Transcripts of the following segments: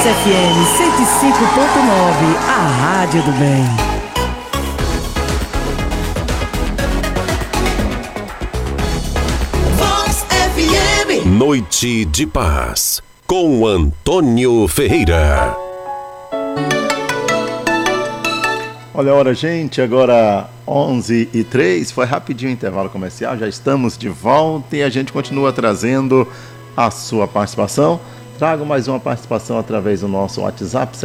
FM 105.9, a Rádio do Bem. Vox FM. Noite de Paz, com Antônio Ferreira. Olha a hora, gente, agora 11h03, foi rapidinho o intervalo comercial, já estamos de volta e a gente continua trazendo a sua participação. Trago mais uma participação através do nosso WhatsApp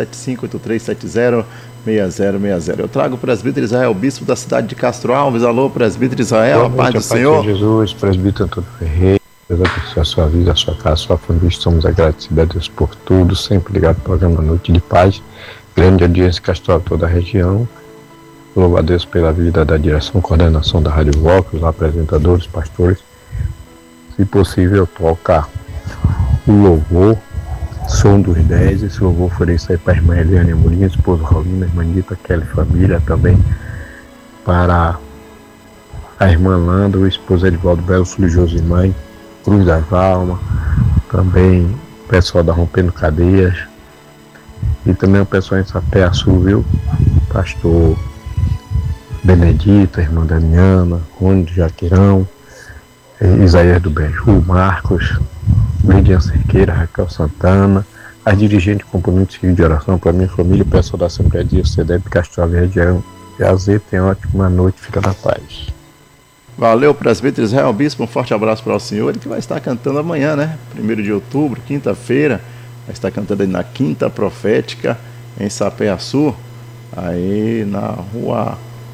7583706060. Eu trago o presbítero Israel, bispo da cidade de Castro Alves. Alô, presbítero Israel, a paz do Senhor. Jesus, presbítero Antônio Ferreira, Deus abençoe a sua vida, a sua casa, a sua família. Estamos agradecidos a Deus por tudo, sempre ligado ao programa Noite de Paz. Grande audiência Castro, toda a região. Louvo a Deus pela vida da direção, coordenação da Rádio Vox, os apresentadores, pastores. Se possível, tocar o louvor, Som dos 10. Esse louvor foi isso aí para a irmã Eliane Amorim, esposa Rolina, irmã Nita, Kelly, família, também para a irmã Landa, o esposo Edivaldo Belo, filho Josimãe, Cruz das Almas, também o pessoal da Rompendo Cadeias, e também o pessoal em Sapé Sul, viu? Pastor Benedita, irmã Daniana, Rony Jaquirão, Isaías do Benju, Marcos, Lidian Cerqueira, Raquel Santana, as dirigentes componentes de oração para minha família, o pessoal da Assembleia de CDEP Castro Alves, região de AZ. Tenha uma ótima noite, fica na paz. Valeu, presbítero Israel Bispo, um forte abraço para o senhor, ele que vai estar cantando amanhã, né? 1º de outubro, quinta-feira, vai estar cantando aí na Quinta Profética, em Sapé-Açu, aí na rua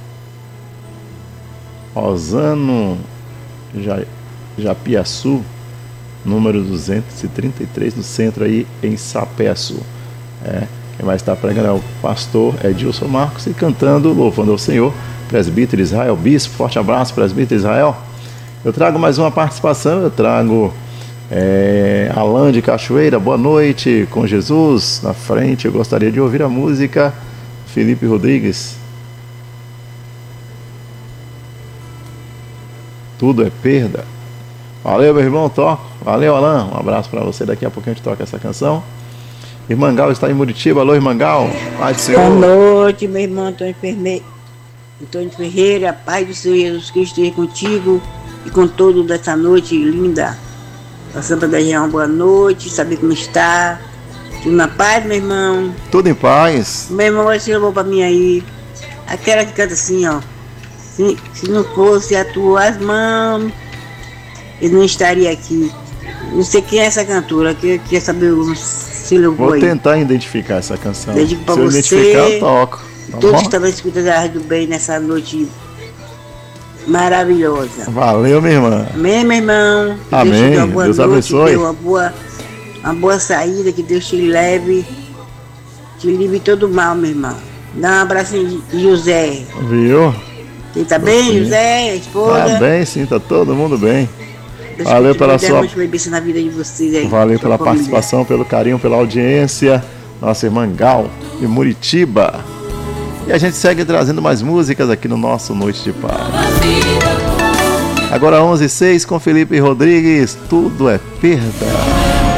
Rosano Japiaçu, número 233, no centro aí em Sapé-Açu. Quem vai estar pregando é o pastor Edilson Marcos e cantando, louvando ao Senhor, presbítero Israel Bispo. Forte abraço, presbítero Israel. Eu trago mais uma participação, eu trago Alain de Cachoeira, boa noite, com Jesus na frente. Eu gostaria de ouvir a música Felipe Rodrigues, Tudo é Perda. Valeu, meu irmão, toco. Valeu, Alain, um abraço para você. Daqui a pouco a gente toca essa canção. Irmã Gal está em Muritiba. Alô, Irmã Gal, paz do Senhor. Boa noite, meu irmão Antônio Ferreira. Paz do Senhor Jesus Cristo esteja contigo e com todos dessa noite linda. Passando para dar uma boa noite, saber como está. Tudo na paz, meu irmão? Tudo em paz. Meu irmão, você levou para mim aí. Aquela que canta assim, ó. Se não fosse as tuas mãos, eu não estaria aqui. Não sei quem é essa cantora, quer saber se levou aí. Vou tentar identificar essa canção. Dedico para se eu você, identificar, eu toco. Tá todos bom? que estavam escutando a Rádio do Bem nessa noite maravilhosa. Valeu, minha irmã. Amém, meu irmão. Que Amém. Deus te dê uma boa Deus noite, abençoe. dê uma boa saída, que Deus te leve, te livre de todo mal, meu irmão. Dá um abracinho de José. Viu? Ele tá bem, Sim. José, a esposa? Tá bem, sim, tá todo mundo bem. Deus Valeu pela sua... na vida de vocês aí, Valeu pela sua família. participação, pelo carinho, pela audiência. Nossa irmã Gal, de Muritiba. E a gente segue trazendo mais músicas aqui no nosso Noite de Paz. Agora 11h06 com Felipe Rodrigues, Tudo é Perda.